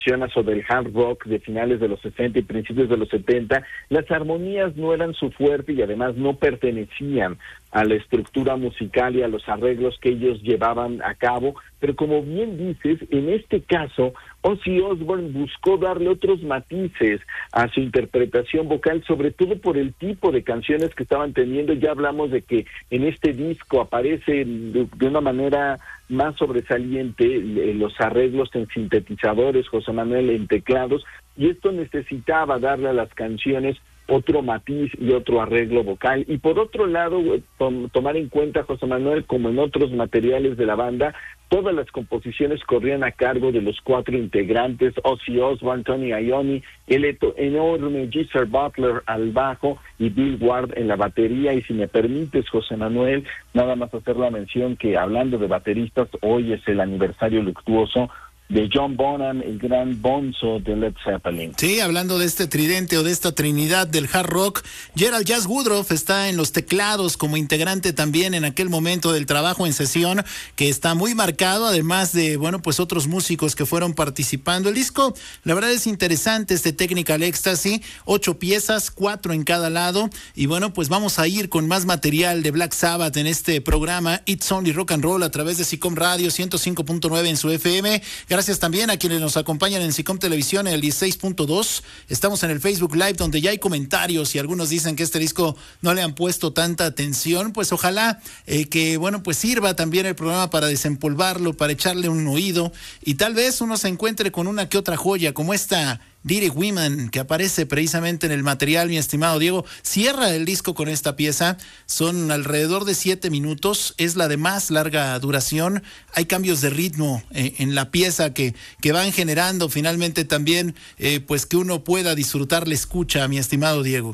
o del hard rock de finales de los 60 y principios de los 70, las armonías no eran su fuerte y además no pertenecían a la estructura musical y a los arreglos que ellos llevaban a cabo, pero como bien dices, en este caso, Ozzy Osbourne buscó darle otros matices a su interpretación vocal, sobre todo por el tipo de canciones que estaban teniendo. Ya hablamos de que en este disco aparece de una manera más sobresaliente los arreglos en sintetizadores, José Manuel, en teclados, y esto necesitaba darle a las canciones otro matiz y otro arreglo vocal. Y por otro lado, tomar en cuenta, José Manuel, como en otros materiales de la banda, todas las composiciones corrían a cargo de los 4 integrantes, Ozzy Osbourne, Tony Iommi, el enorme Geezer Butler al bajo y Bill Ward en la batería. Y si me permites, José Manuel, nada más hacer la mención que, hablando de bateristas, hoy es el aniversario luctuoso de John Bonham, el gran bonzo de Led Zeppelin. Sí, hablando de este tridente o de esta trinidad del hard rock, Gerald Jazz Woodruff está en los teclados como integrante también en aquel momento del trabajo en sesión, que está muy marcado, además de, bueno, pues otros músicos que fueron participando. El disco, la verdad es interesante, este Technical Ecstasy, 8 piezas, 4 en cada lado, y bueno, pues vamos a ir con más material de Black Sabbath en este programa It's Only Rock and Roll a través de SICOM Radio 105.9 en su FM. Gracias también a quienes nos acompañan en SICOM Televisión en el 16.2. Estamos en el Facebook Live, donde ya hay comentarios y algunos dicen que este disco no le han puesto tanta atención. Pues ojalá que, bueno, pues sirva también el programa para desempolvarlo, para echarle un oído y tal vez uno se encuentre con una que otra joya como esta Dirty Women, que aparece precisamente en el material, mi estimado Diego. Cierra el disco con esta pieza, son alrededor de 7 minutos, es la de más larga duración, hay cambios de ritmo en la pieza que van generando finalmente también, pues que uno pueda disfrutar la escucha, mi estimado Diego.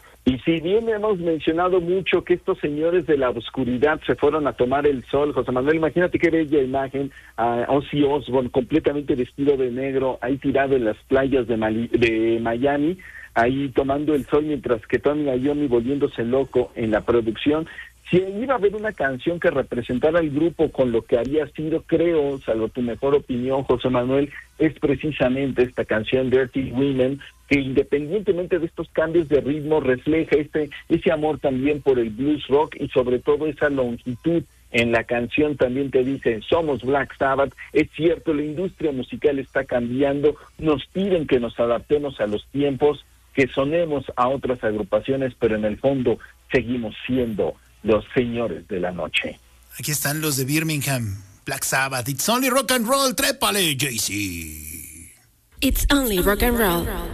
Y si bien hemos mencionado mucho que estos señores de la oscuridad se fueron a tomar el sol, José Manuel, imagínate qué bella imagen, a Ozzy Osbourne completamente vestido de negro, ahí tirado en las playas de Miami, ahí tomando el sol, mientras que Tony Iommi volviéndose loco en la producción. Si iba a haber una canción que representara al grupo con lo que había sido, creo, salvo tu mejor opinión, José Manuel, es precisamente esta canción Dirty Women, que independientemente de estos cambios de ritmo refleja ese amor también por el blues rock y sobre todo esa longitud. En la canción también te dice, somos Black Sabbath. Es cierto, la industria musical está cambiando, nos piden que nos adaptemos a los tiempos, que sonemos a otras agrupaciones, pero en el fondo seguimos siendo los señores de la noche. Aquí están los de Birmingham, Black Sabbath. It's Only Rock and Roll, trépale, JC. It's Only Rock and Roll.